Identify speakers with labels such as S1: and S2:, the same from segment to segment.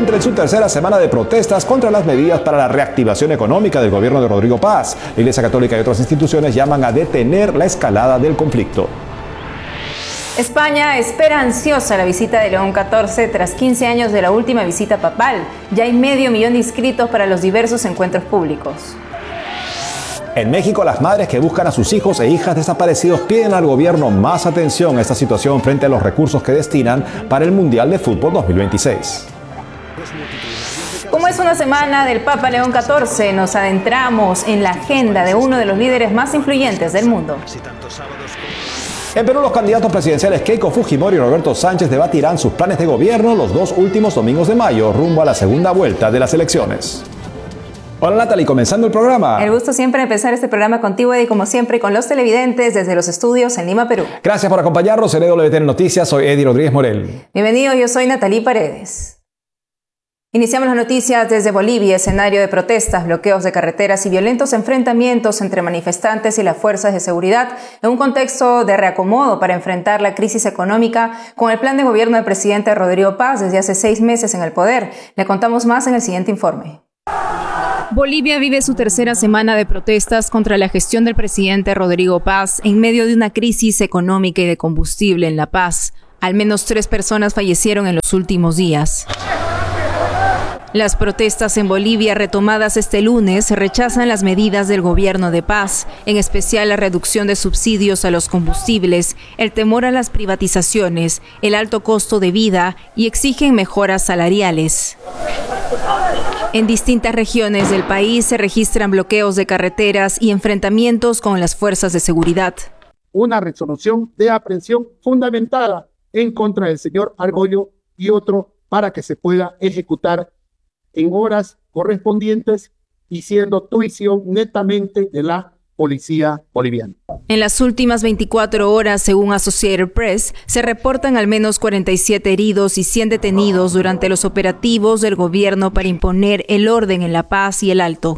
S1: encuentra en su tercera semana de protestas contra las medidas para la reactivación económica del gobierno de Rodrigo Paz. La Iglesia Católica y otras instituciones llaman a detener la escalada del conflicto.
S2: España espera ansiosa la visita de León XIV tras 15 años de la última visita papal. Ya hay 500.000 de inscritos para los diversos encuentros públicos.
S1: En México, las madres que buscan a sus hijos e hijas desaparecidos piden al gobierno más atención a esta situación frente a los recursos que destinan para el Mundial de Fútbol 2026.
S2: Como es una semana del Papa León XIV, nos adentramos en la agenda de uno de los líderes más influyentes del mundo.
S1: En Perú, los candidatos presidenciales Keiko Fujimori y Roberto Sánchez debatirán sus planes de gobierno los 2 últimos domingos de mayo, rumbo a la segunda vuelta de las elecciones. Hola Natalie, comenzando el programa.
S2: El gusto siempre de empezar este programa contigo y como siempre con los televidentes desde los estudios en Lima, Perú.
S1: Gracias por acompañarnos en EWTN Noticias, soy Eddie Rodríguez Morel.
S2: Bienvenido, yo soy Natalie Paredes. Iniciamos las noticias desde Bolivia, escenario de protestas, bloqueos de carreteras y violentos enfrentamientos entre manifestantes y las fuerzas de seguridad en un contexto de reacomodo para enfrentar la crisis económica con el plan de gobierno del presidente Rodrigo Paz desde hace 6 meses en el poder. Le contamos más en el siguiente informe. Bolivia vive su tercera semana de protestas contra la gestión del presidente Rodrigo Paz en medio de una crisis económica y de combustible en La Paz. Al menos 3 personas fallecieron en los últimos días. Las protestas en Bolivia, retomadas este lunes, rechazan las medidas del gobierno de Paz, en especial la reducción de subsidios a los combustibles, el temor a las privatizaciones, el alto costo de vida y exigen mejoras salariales. En distintas regiones del país se registran bloqueos de carreteras y enfrentamientos con las fuerzas de seguridad.
S3: Una resolución de aprehensión fundamentada en contra del señor Argollo y otro para que se pueda ejecutar en horas correspondientes y siendo tuición netamente de la policía boliviana.
S2: En las últimas 24 horas, según Associated Press, se reportan al menos 47 heridos y 100 detenidos durante los operativos del gobierno para imponer el orden en La Paz y el Alto.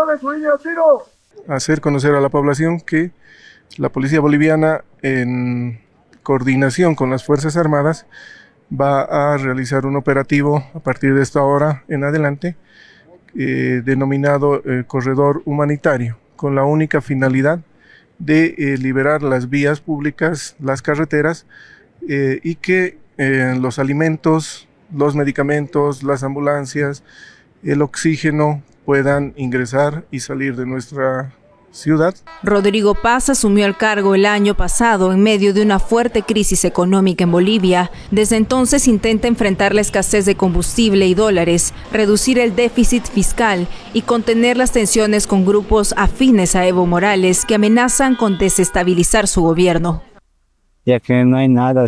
S4: Hacer conocer a la población que la policía boliviana, en coordinación con las Fuerzas Armadas, va a realizar un operativo a partir de esta hora en adelante, denominado Corredor Humanitario, con la única finalidad de liberar las vías públicas, las carreteras, y que los alimentos, los medicamentos, las ambulancias, el oxígeno puedan ingresar y salir de nuestra ciudad.
S2: Rodrigo Paz asumió el cargo el año pasado en medio de una fuerte crisis económica en Bolivia. Desde entonces intenta enfrentar la escasez de combustible y dólares, reducir el déficit fiscal y contener las tensiones con grupos afines a Evo Morales que amenazan con desestabilizar su gobierno.
S5: Ya que no hay nada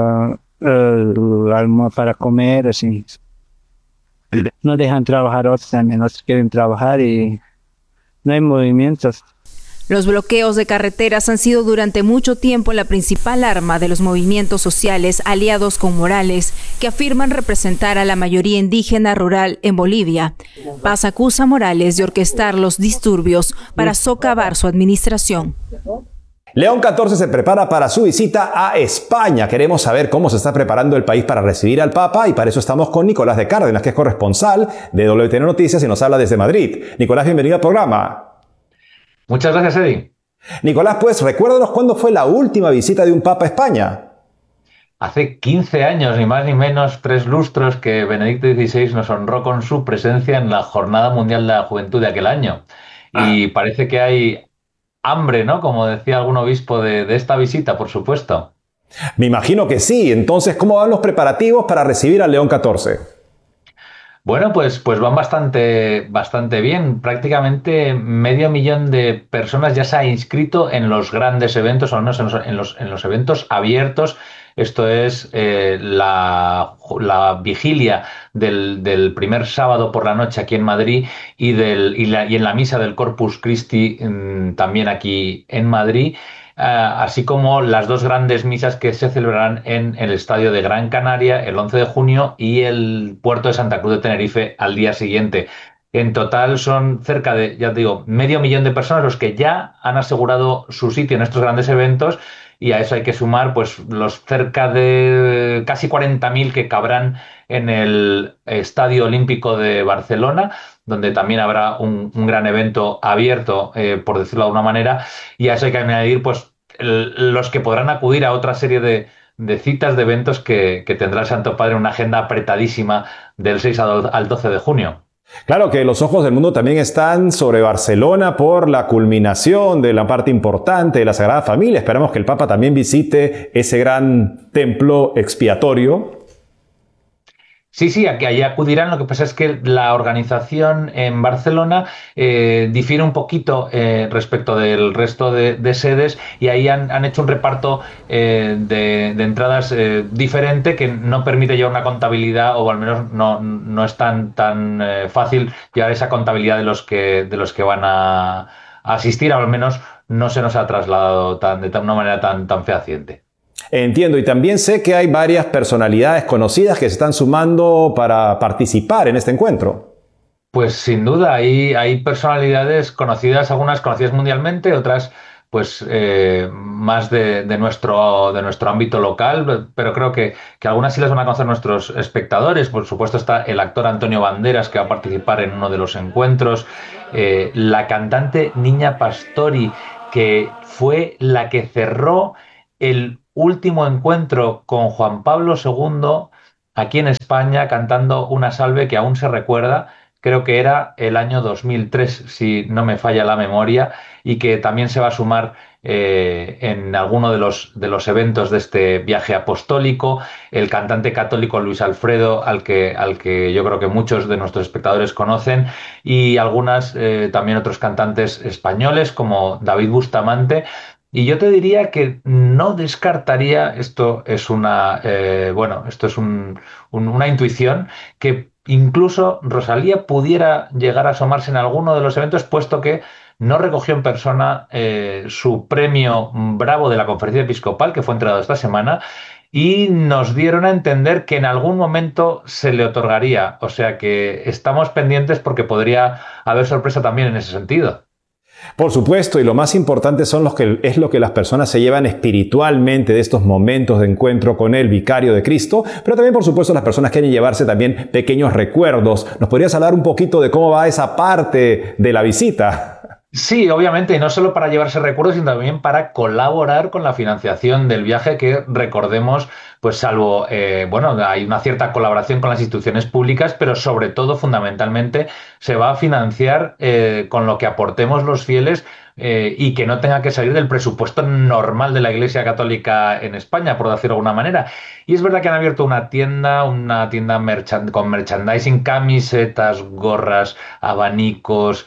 S5: para comer, así. No dejan trabajar otros también, otros quieren trabajar y no hay movimientos.
S2: Los bloqueos de carreteras han sido durante mucho tiempo la principal arma de los movimientos sociales aliados con Morales, que afirman representar a la mayoría indígena rural en Bolivia. Paz acusa a Morales de orquestar los disturbios para socavar su administración.
S1: León XIV se prepara para su visita a España. Queremos saber cómo se está preparando el país para recibir al Papa y para eso estamos con Nicolás de Cárdenas, que es corresponsal de EWTN Noticias y nos habla desde Madrid. Nicolás, bienvenido al programa.
S6: Muchas gracias, Eddie.
S1: Nicolás, pues recuérdanos cuándo fue la última visita de un Papa a España.
S6: Hace 15 años, ni más ni menos, 3 lustros, que Benedicto XVI nos honró con su presencia en la Jornada Mundial de la Juventud de aquel año. Y parece que hay hambre, ¿no? Como decía algún obispo de esta visita, por supuesto.
S1: Me imagino que sí. Entonces, ¿cómo van los preparativos para recibir al León XIV?
S6: Bueno, pues van bastante bien. Prácticamente 500.000 de personas ya se ha inscrito en los grandes eventos, o al menos en los eventos abiertos. Esto es la vigilia del primer sábado por la noche aquí en Madrid y en la misa del Corpus Christi también aquí en Madrid. Así como las 2 grandes misas que se celebrarán en el Estadio de Gran Canaria el 11 de junio y el puerto de Santa Cruz de Tenerife al día siguiente. En total son cerca de, ya te digo, 500.000 de personas los que ya han asegurado su sitio en estos grandes eventos y a eso hay que sumar pues los cerca de casi 40.000 que cabrán en el Estadio Olímpico de Barcelona, donde también habrá un gran evento abierto, por decirlo de alguna manera, y a eso hay que añadir pues los que podrán acudir a otra serie de citas, de eventos que tendrá el Santo Padre en una agenda apretadísima del 6 al 12 de junio.
S1: Claro que los ojos del mundo también están sobre Barcelona por la culminación de la parte importante de la Sagrada Familia. Esperamos que el Papa también visite ese gran templo expiatorio.
S6: Sí, allí acudirán. Lo que pasa es que la organización en Barcelona difiere un poquito respecto del resto de sedes, y ahí han hecho un reparto de entradas diferente, que no permite llevar una contabilidad, o al menos no es tan fácil llevar esa contabilidad de los que van a asistir, o al menos no se nos ha trasladado de una manera tan fehaciente.
S1: Entiendo, y también sé que hay varias personalidades conocidas que se están sumando para participar en este encuentro.
S6: Pues sin duda, hay personalidades conocidas, algunas conocidas mundialmente, otras pues más de nuestro ámbito local, pero creo que algunas sí las van a conocer nuestros espectadores. Por supuesto está el actor Antonio Banderas, que va a participar en uno de los encuentros, la cantante Niña Pastori, que fue la que cerró el último encuentro con Juan Pablo II aquí en España, cantando una salve que aún se recuerda. Creo que era el año 2003, si no me falla la memoria, y que también se va a sumar en alguno de los eventos de este viaje apostólico. El cantante católico Luis Alfredo, al que yo creo que muchos de nuestros espectadores conocen, y también otros cantantes españoles como David Bustamante. Y yo te diría que no descartaría, esto es una intuición, que incluso Rosalía pudiera llegar a asomarse en alguno de los eventos, puesto que no recogió en persona su premio Bravo de la Conferencia Episcopal, que fue entregado esta semana, y nos dieron a entender que en algún momento se le otorgaría. O sea que estamos pendientes, porque podría haber sorpresa también en ese sentido.
S1: Por supuesto, y lo más importante es lo que las personas se llevan espiritualmente de estos momentos de encuentro con el Vicario de Cristo, pero también, por supuesto, las personas quieren llevarse también pequeños recuerdos. ¿Nos podrías hablar un poquito de cómo va esa parte de la visita?
S6: Sí, obviamente, y no solo para llevarse recuerdos, sino también para colaborar con la financiación del viaje, que recordemos, pues salvo, hay una cierta colaboración con las instituciones públicas, pero sobre todo, fundamentalmente, se va a financiar con lo que aportemos los fieles, y que no tenga que salir del presupuesto normal de la Iglesia Católica en España, por decirlo de alguna manera. Y es verdad que han abierto una tienda con merchandising, camisetas, gorras, abanicos,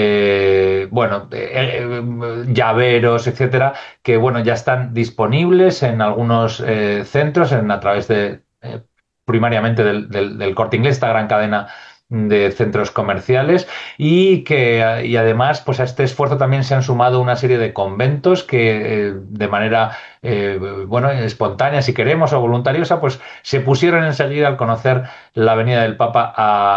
S6: llaveros, etcétera, que ya están disponibles en algunos centros, a través de primariamente del Corte Inglés, esta gran cadena de centros comerciales, y además pues a este esfuerzo también se han sumado una serie de conventos que de manera espontánea, si queremos, o voluntariosa, pues se pusieron enseguida, al conocer la venida del Papa,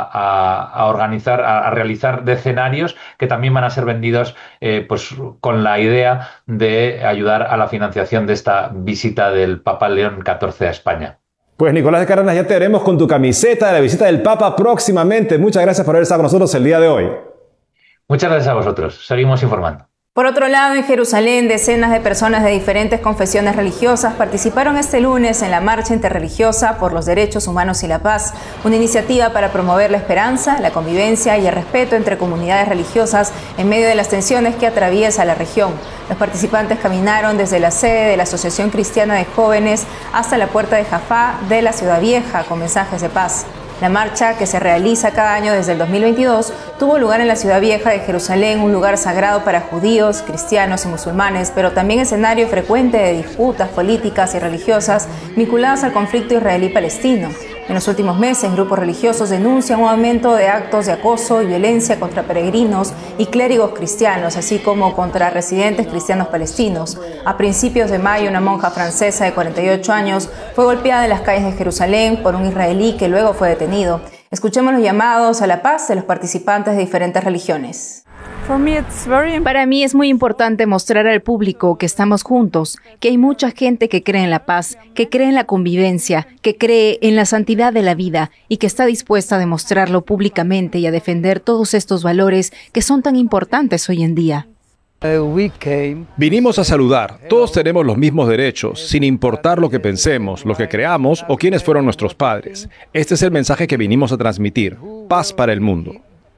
S6: a realizar decenarios que también van a ser vendidos pues con la idea de ayudar a la financiación de esta visita del Papa León XIV a España.
S1: Pues Nicolás de Cárdenas, ya te veremos con tu camiseta de la visita del Papa próximamente. Muchas gracias por haber estado con nosotros el día de hoy.
S6: Muchas gracias a vosotros. Seguimos informando.
S2: Por otro lado, en Jerusalén, decenas de personas de diferentes confesiones religiosas participaron este lunes en la Marcha Interreligiosa por los Derechos Humanos y la Paz, una iniciativa para promover la esperanza, la convivencia y el respeto entre comunidades religiosas en medio de las tensiones que atraviesa la región. Los participantes caminaron desde la sede de la Asociación Cristiana de Jóvenes hasta la puerta de Jafá de la Ciudad Vieja con mensajes de paz. La marcha, que se realiza cada año desde el 2022, tuvo lugar en la Ciudad Vieja de Jerusalén, un lugar sagrado para judíos, cristianos y musulmanes, pero también escenario frecuente de disputas políticas y religiosas vinculadas al conflicto israelí-palestino. En los últimos meses, grupos religiosos denuncian un aumento de actos de acoso y violencia contra peregrinos y clérigos cristianos, así como contra residentes cristianos palestinos. A principios de mayo, una monja francesa de 48 años fue golpeada en las calles de Jerusalén por un israelí que luego fue detenido. Escuchemos los llamados a la paz de los participantes de diferentes religiones. Para mí es muy importante mostrar al público que estamos juntos, que hay mucha gente que cree en la paz, que cree en la convivencia, que cree en la santidad de la vida y que está dispuesta a demostrarlo públicamente y a defender todos estos valores que son tan importantes hoy en día.
S1: Vinimos a saludar. Todos tenemos los mismos derechos, sin importar lo que pensemos, lo que creamos o quiénes fueron nuestros padres. Este es el mensaje que vinimos a transmitir. Paz para el mundo.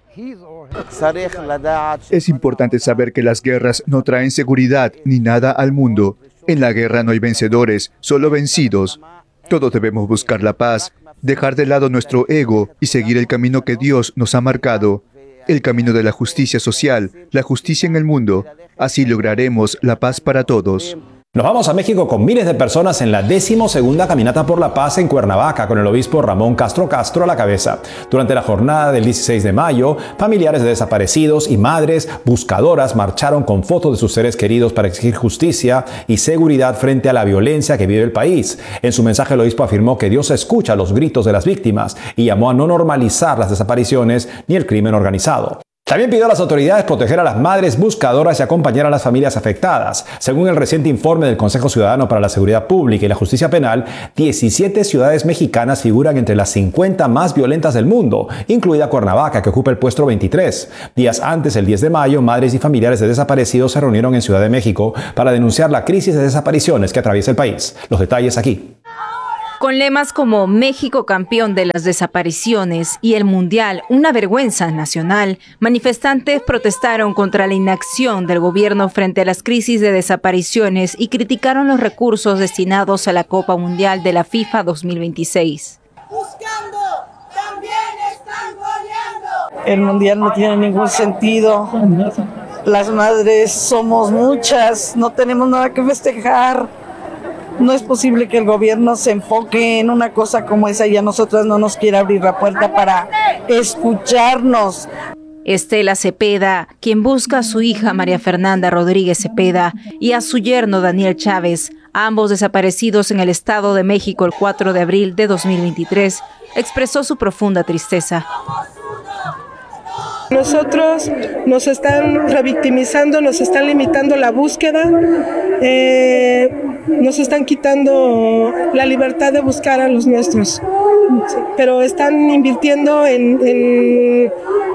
S7: Es importante saber que las guerras no traen seguridad ni nada al mundo. En la guerra no hay vencedores, solo vencidos. Todos debemos buscar la paz, dejar de lado nuestro ego y seguir el camino que Dios nos ha marcado. El camino de la justicia social, la justicia en el mundo. Así lograremos la paz para todos.
S1: Nos vamos a México con miles de personas en la 12ª Caminata por la Paz en Cuernavaca, con el obispo Ramón Castro Castro a la cabeza. Durante la jornada del 16 de mayo, familiares de desaparecidos y madres buscadoras marcharon con fotos de sus seres queridos para exigir justicia y seguridad frente a la violencia que vive el país. En su mensaje, el obispo afirmó que Dios escucha los gritos de las víctimas y llamó a no normalizar las desapariciones ni el crimen organizado. También pidió a las autoridades proteger a las madres buscadoras y acompañar a las familias afectadas. Según el reciente informe del Consejo Ciudadano para la Seguridad Pública y la Justicia Penal, 17 ciudades mexicanas figuran entre las 50 más violentas del mundo, incluida Cuernavaca, que ocupa el puesto 23. Días antes, el 10 de mayo, madres y familiares de desaparecidos se reunieron en Ciudad de México para denunciar la crisis de desapariciones que atraviesa el país. Los detalles aquí.
S2: Con lemas como México campeón de las desapariciones y el Mundial, una vergüenza nacional, manifestantes protestaron contra la inacción del gobierno frente a las crisis de desapariciones y criticaron los recursos destinados a la Copa Mundial de la FIFA 2026.
S8: Buscando, también están goleando.
S9: El Mundial no tiene ningún sentido. Las madres somos muchas, no tenemos nada que festejar. No es posible que el gobierno se enfoque en una cosa como esa y a nosotras no nos quiera abrir la puerta para escucharnos.
S2: Estela Cepeda, quien busca a su hija María Fernanda Rodríguez Cepeda y a su yerno Daniel Chávez, ambos desaparecidos en el Estado de México el 4 de abril de 2023, expresó su profunda tristeza.
S10: Nosotros nos están revictimizando, nos están limitando la búsqueda, nos están quitando la libertad de buscar a los nuestros, pero están invirtiendo en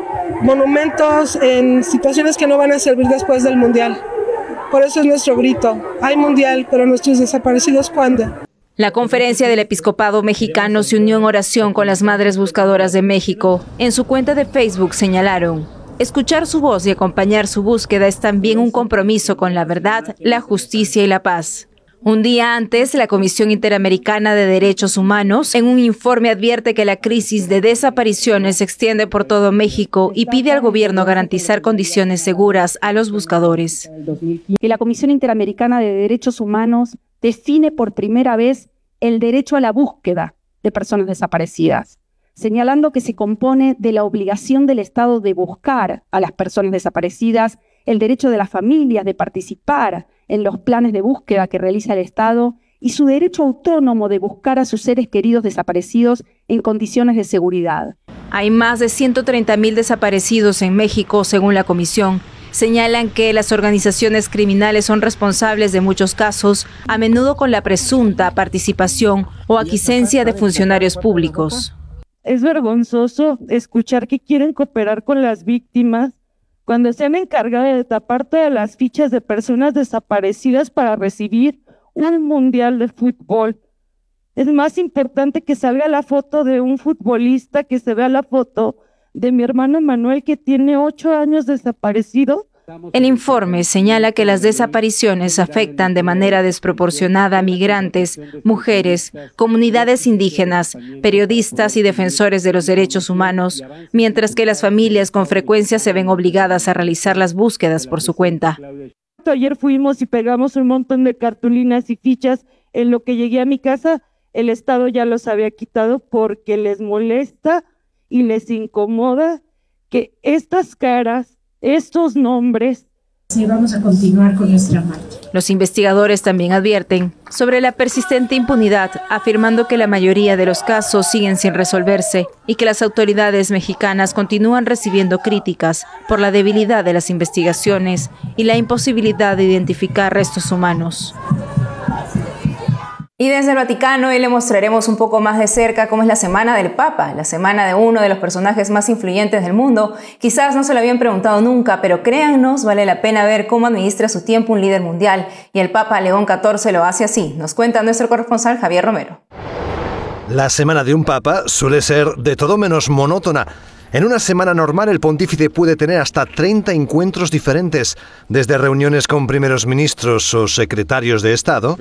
S10: monumentos, en situaciones que no van a servir después del Mundial. Por eso es nuestro grito, hay Mundial, pero nuestros desaparecidos, ¿cuándo?
S2: La Conferencia del Episcopado Mexicano se unió en oración con las Madres Buscadoras de México. En su cuenta de Facebook señalaron: escuchar su voz y acompañar su búsqueda es también un compromiso con la verdad, la justicia y la paz. Un día antes, la Comisión Interamericana de Derechos Humanos, en un informe, advierte que la crisis de desapariciones se extiende por todo México y pide al gobierno garantizar condiciones seguras a los buscadores.
S11: Y la Comisión Interamericana de Derechos Humanos define por primera vez el derecho a la búsqueda de personas desaparecidas, señalando que se compone de la obligación del Estado de buscar a las personas desaparecidas, el derecho de las familias de participar en los planes de búsqueda que realiza el Estado y su derecho autónomo de buscar a sus seres queridos desaparecidos en condiciones de seguridad.
S2: Hay más de 130,000 desaparecidos en México, según la comisión. Señalan que las organizaciones criminales son responsables de muchos casos, a menudo con la presunta participación o aquiescencia de funcionarios públicos.
S12: Es vergonzoso escuchar que quieren cooperar con las víctimas cuando se han encargado de tapar todas las fichas de personas desaparecidas para recibir un mundial de fútbol. Es más importante que salga la foto de un futbolista que se vea la foto de mi hermano Manuel, que tiene 8 años desaparecido.
S2: El informe señala que las desapariciones afectan de manera desproporcionada a migrantes, mujeres, comunidades indígenas, periodistas y defensores de los derechos humanos, mientras que las familias con frecuencia se ven obligadas a realizar las búsquedas por su cuenta.
S12: Ayer fuimos y pegamos un montón de cartulinas y fichas. En lo que llegué a mi casa, el Estado ya los había quitado porque les molesta y les incomoda que estas caras, estos nombres,
S13: Sí, vamos a continuar con nuestra marcha.
S2: Los investigadores también advierten sobre la persistente impunidad, afirmando que la mayoría de los casos siguen sin resolverse y que las autoridades mexicanas continúan recibiendo críticas por la debilidad de las investigaciones y la imposibilidad de identificar restos humanos. Y desde el Vaticano hoy le mostraremos un poco más de cerca cómo es la Semana del Papa, la semana de uno de los personajes más influyentes del mundo. Quizás no se lo habían preguntado nunca, pero créannos, vale la pena ver cómo administra su tiempo un líder mundial. Y el Papa León XIV lo hace así, nos cuenta nuestro corresponsal Javier Romero.
S14: La semana de un papa suele ser de todo menos monótona. En una semana normal el pontífice puede tener hasta 30 encuentros diferentes, desde reuniones con primeros ministros o secretarios de Estado,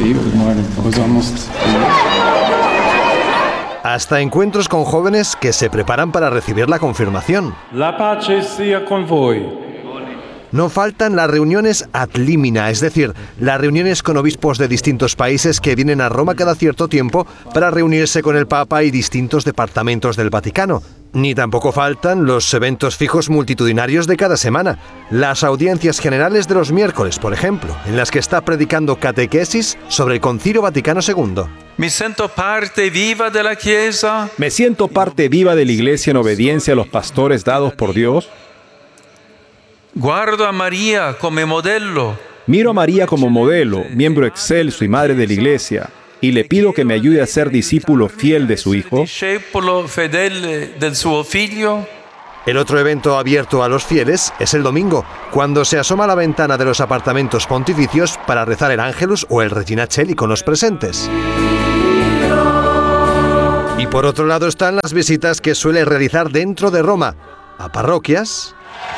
S14: hasta encuentros con jóvenes que se preparan para recibir la confirmación.
S15: La pace sia con voi.
S14: No faltan las reuniones ad limina, es decir, las reuniones con obispos de distintos países que vienen a Roma cada cierto tiempo para reunirse con el Papa y distintos departamentos del Vaticano. Ni tampoco faltan los eventos fijos multitudinarios de cada semana. Las audiencias generales de los miércoles, por ejemplo, en las que está predicando catequesis sobre el Concilio Vaticano II.
S15: Me siento parte viva de la Chiesa.
S16: Me siento parte viva de la Iglesia en obediencia a los pastores dados por Dios.
S15: Guardo a María como modelo.
S16: Miro a María como modelo, miembro excelso y madre de la Iglesia, y le pido que me ayude a ser discípulo fiel de su Hijo.
S15: Discepolo fedele del suo figlio.
S14: El otro evento abierto a los fieles es el domingo, cuando se asoma a la ventana de los apartamentos pontificios para rezar el Ángelus o el Regina Coeli con los presentes. Y por otro lado están las visitas que suele realizar dentro de Roma, a parroquias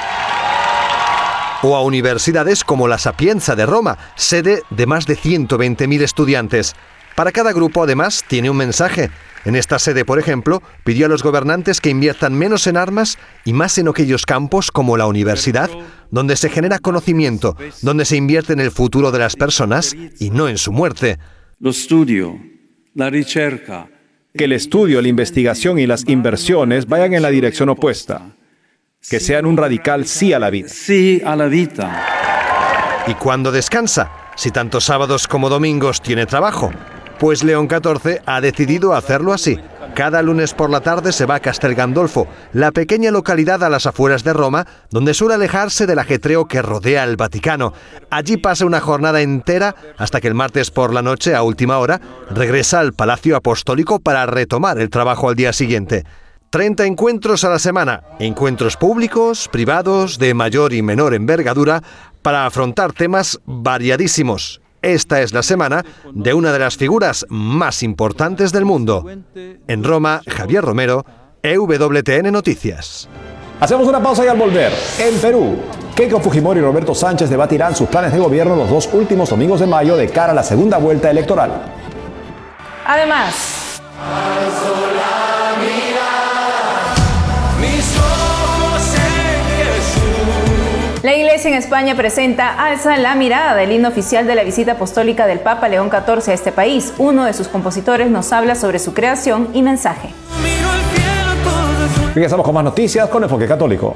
S14: o a universidades como la Sapienza de Roma, sede de más de 120.000 estudiantes. Para cada grupo, además, tiene un mensaje. En esta sede, por ejemplo, pidió a los gobernantes que inviertan menos en armas y más en aquellos campos como la universidad, donde se genera conocimiento, donde se invierte en el futuro de las personas y no en su muerte.
S15: Lo studio, la ricerca.
S16: Que el estudio, la investigación y las inversiones vayan en la dirección opuesta. Que sean un radical sí a la vida.
S15: Sí a la vida.
S14: ¿Y cuándo descansa? Si tanto sábados como domingos tiene trabajo. Pues León XIV ha decidido hacerlo así. Cada lunes por la tarde se va a Castel Gandolfo, la pequeña localidad a las afueras de Roma, donde suele alejarse del ajetreo que rodea el Vaticano. Allí pasa una jornada entera hasta que el martes por la noche, a última hora, regresa al Palacio Apostólico para retomar el trabajo al día siguiente. 30 encuentros a la semana, encuentros públicos, privados, de mayor y menor envergadura, para afrontar temas variadísimos. Esta es la semana de una de las figuras más importantes del mundo. En Roma, Javier Romero, EWTN Noticias.
S1: Hacemos una pausa y al volver, en Perú, Keiko Fujimori y Roberto Sánchez debatirán sus planes de gobierno los 2 últimos domingos de mayo de cara a la segunda vuelta electoral.
S2: Además, la Iglesia en España presenta Alza la mirada del himno oficial de la visita apostólica del Papa León XIV a este país. Uno de sus compositores nos habla sobre su creación y mensaje.
S1: Regresamos con más noticias con Enfoque Católico.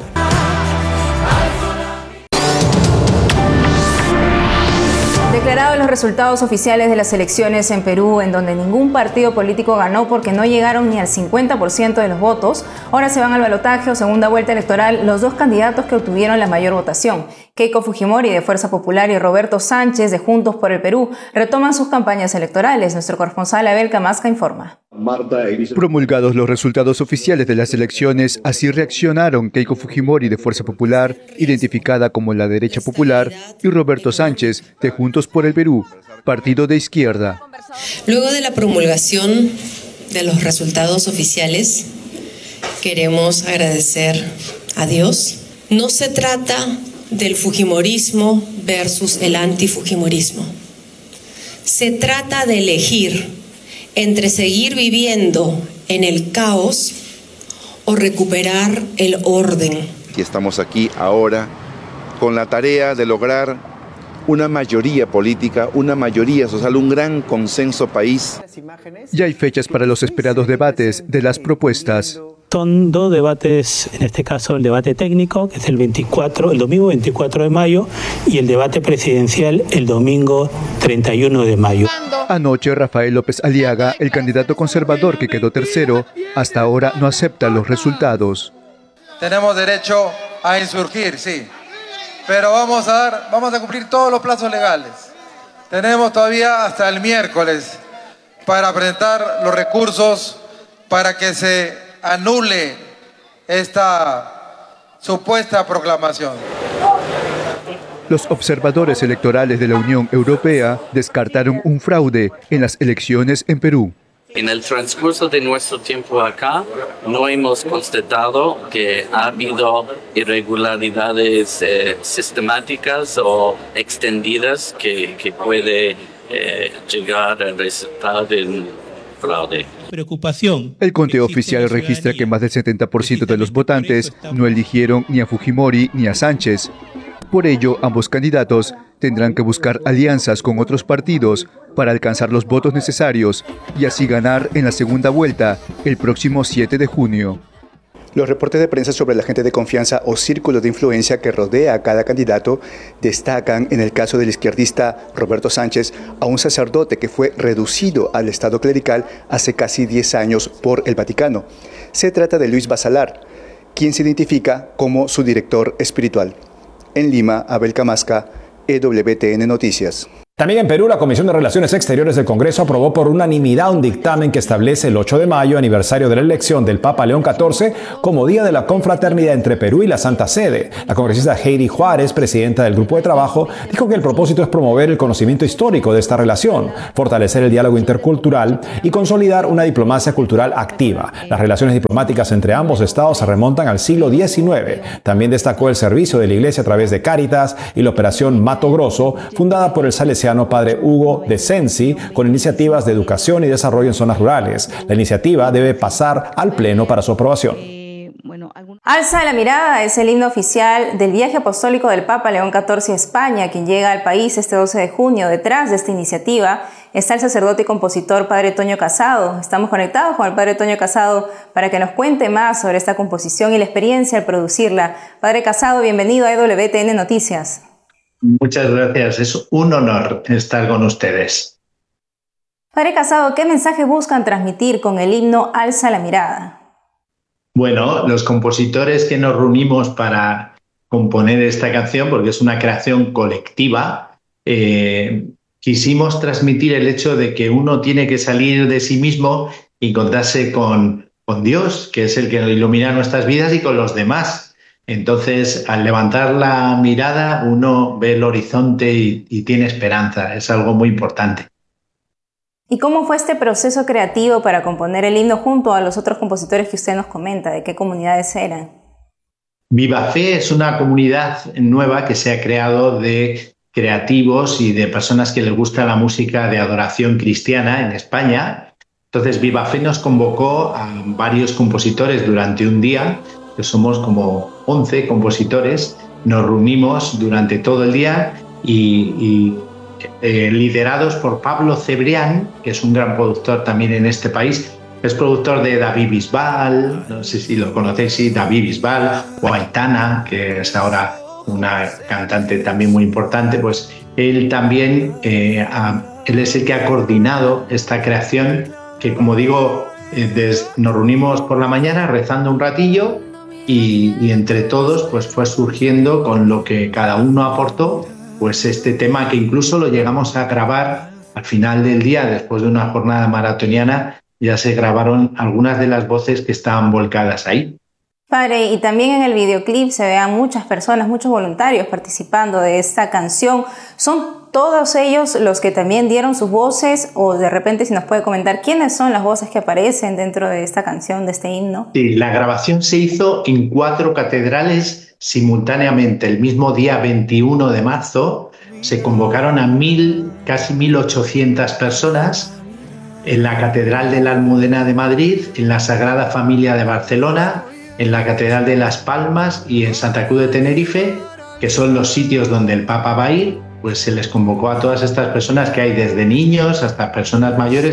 S2: Declarados los resultados oficiales de las elecciones en Perú, en donde ningún partido político ganó porque no llegaron ni al 50% de los votos, ahora se van al balotaje o segunda vuelta electoral los 2 candidatos que obtuvieron la mayor votación. Keiko Fujimori de Fuerza Popular y Roberto Sánchez de Juntos por el Perú retoman sus campañas electorales. Nuestro corresponsal Abel Camasca informa.
S7: Promulgados los resultados oficiales de las elecciones, así reaccionaron Keiko Fujimori de Fuerza Popular, identificada como la derecha popular, y Roberto Sánchez de Juntos por el Perú, partido de izquierda.
S17: Luego de la promulgación de los resultados oficiales, queremos agradecer a Dios. No se trata del fujimorismo versus el antifujimorismo. Se trata de elegir entre seguir viviendo en el caos o recuperar el orden.
S18: Y estamos aquí ahora con la tarea de lograr una mayoría política, una mayoría social, un gran consenso país.
S7: Ya hay fechas para los esperados debates de las propuestas.
S5: Son dos debates, en este caso el debate técnico, que es el domingo 24 de mayo, y el debate presidencial el domingo 31 de mayo.
S7: Anoche, Rafael López Aliaga, el candidato conservador que quedó tercero, hasta ahora no acepta los resultados.
S19: Tenemos derecho a insurgir, sí, pero vamos a cumplir todos los plazos legales. Tenemos todavía hasta el miércoles para presentar los recursos para que se anule esta supuesta proclamación.
S7: Los observadores electorales de la Unión Europea descartaron un fraude en las elecciones en Perú.
S20: En el transcurso de nuestro tiempo acá, no hemos constatado que ha habido irregularidades sistemáticas o extendidas que puede llegar a resultar en fraude.
S5: Preocupación.
S7: El conteo oficial registra que más del 70% de los votantes no eligieron ni a Fujimori ni a Sánchez. Por ello, ambos candidatos tendrán que buscar alianzas con otros partidos para alcanzar los votos necesarios y así ganar en la segunda vuelta el próximo 7 de junio. Los reportes de prensa sobre la gente de confianza o círculo de influencia que rodea a cada candidato destacan, en el caso del izquierdista Roberto Sánchez, a un sacerdote que fue reducido al estado clerical hace casi 10 años por el Vaticano. Se trata de Luis Basalar, quien se identifica como su director espiritual. En Lima, Abel Camasca, EWTN Noticias.
S1: También en Perú, la Comisión de Relaciones Exteriores del Congreso aprobó por unanimidad un dictamen que establece el 8 de mayo, aniversario de la elección del Papa León XIV, como Día de la Confraternidad entre Perú y la Santa Sede. La congresista Heidi Juárez, presidenta del Grupo de Trabajo, dijo que el propósito es promover el conocimiento histórico de esta relación, fortalecer el diálogo intercultural y consolidar una diplomacia cultural activa. Las relaciones diplomáticas entre ambos estados se remontan al siglo XIX. También destacó el servicio de la Iglesia a través de Cáritas y la Operación Mato Grosso, fundada por el salesiano Padre Hugo de Sensi, con iniciativas de educación y desarrollo en zonas rurales. La iniciativa debe pasar al Pleno para su aprobación.
S2: Alza la mirada es el himno oficial del viaje apostólico del Papa León XIV a España, quien llega al país este 12 de junio. Detrás de esta iniciativa está el sacerdote y compositor Padre Toño Casado. Estamos conectados con el Padre Toño Casado para que nos cuente más sobre esta composición y la experiencia al producirla. Padre Casado, bienvenido a EWTN Noticias.
S21: Muchas gracias, es un honor estar con ustedes.
S2: Padre Casado, ¿qué mensaje buscan transmitir con el himno Alza la mirada?
S21: Bueno, los compositores que nos reunimos para componer esta canción, porque es una creación colectiva, quisimos transmitir el hecho de que uno tiene que salir de sí mismo y encontrarse con Dios, que es el que ilumina nuestras vidas, y con los demás. Entonces, al levantar la mirada, uno ve el horizonte y tiene esperanza. Es algo muy importante.
S2: ¿Y cómo fue este proceso creativo para componer el himno junto a los otros compositores que usted nos comenta? ¿De qué comunidades eran?
S21: Viva Fe es una comunidad nueva que se ha creado de creativos y de personas que les gusta la música de adoración cristiana en España. Entonces, Viva Fe nos convocó a varios compositores durante un día, que somos como 11 compositores, nos reunimos durante todo el día y liderados por Pablo Cebrián, que es un gran productor también en este país. Es productor de David Bisbal, no sé si lo conocéis, sí, David Bisbal, o Aitana, que es ahora una cantante también muy importante. Pues él también, él es el que ha coordinado esta creación, que como digo, nos reunimos por la mañana rezando un ratillo y entre todos pues fue surgiendo con lo que cada uno aportó, pues este tema que incluso lo llegamos a grabar al final del día, después de una jornada maratoniana. Ya se grabaron algunas de las voces que estaban volcadas ahí.
S2: Padre, y también en el videoclip se vean muchas personas, muchos voluntarios participando de esta canción. ¿Son todos ellos los que también dieron sus voces? O de repente, si nos puede comentar, ¿quiénes son las voces que aparecen dentro de esta canción, de este himno?
S21: Sí, la grabación se hizo en 4 catedrales simultáneamente. El mismo día 21 de marzo se convocaron a casi 1.800 personas en la Catedral de la Almudena de Madrid, en la Sagrada Familia de Barcelona, en la Catedral de Las Palmas y en Santa Cruz de Tenerife, que son los sitios donde el Papa va a ir. Pues se les convocó a todas estas personas, que hay desde niños hasta personas mayores,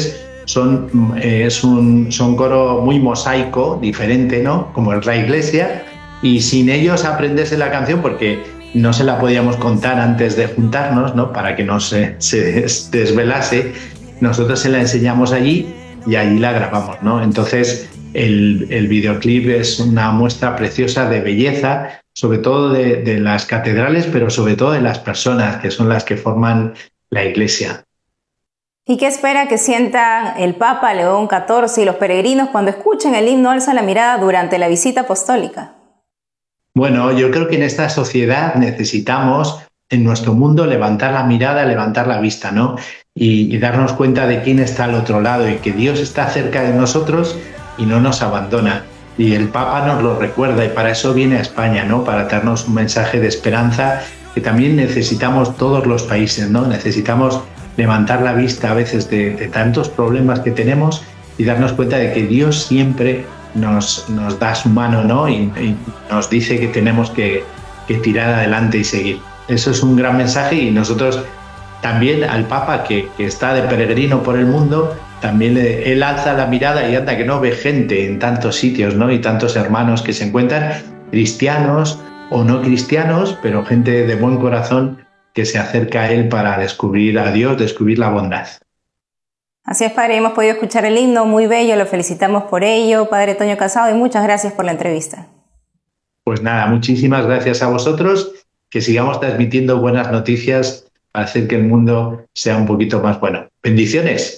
S21: son coro muy mosaico, diferente, ¿no? Como es la iglesia, y sin ellos aprenderse la canción, porque no se la podíamos contar antes de juntarnos, ¿no? Para que no se desvelase, nosotros se la enseñamos allí y allí la grabamos, ¿no? Entonces el videoclip es una muestra preciosa de belleza, sobre todo de las catedrales, pero sobre todo de las personas que son las que forman la iglesia.
S2: ¿Y qué espera que sienta el Papa León XIV y los peregrinos cuando escuchen el himno Alza la mirada durante la visita apostólica?
S21: Bueno, yo creo que en esta sociedad necesitamos, en nuestro mundo, levantar la mirada, levantar la vista, ¿no? Y darnos cuenta de quién está al otro lado y que Dios está cerca de nosotros y no nos abandona. Y el Papa nos lo recuerda y para eso viene a España, ¿no? Para darnos un mensaje de esperanza que también necesitamos todos los países, ¿no? Necesitamos levantar la vista a veces de tantos problemas que tenemos y darnos cuenta de que Dios siempre nos da su mano, ¿no? Y nos dice que tenemos que tirar adelante y seguir. Eso es un gran mensaje y nosotros también al Papa que está de peregrino por el mundo, también él alza la mirada y anda que no ve gente en tantos sitios, ¿no? Y tantos hermanos que se encuentran, cristianos o no cristianos, pero gente de buen corazón que se acerca a él para descubrir a Dios, descubrir la bondad.
S2: Así es, padre, hemos podido escuchar el himno, muy bello, lo felicitamos por ello, padre Toño Casado, y muchas gracias por la entrevista.
S21: Pues nada, muchísimas gracias a vosotros, que sigamos transmitiendo buenas noticias para hacer que el mundo sea un poquito más bueno. Bendiciones.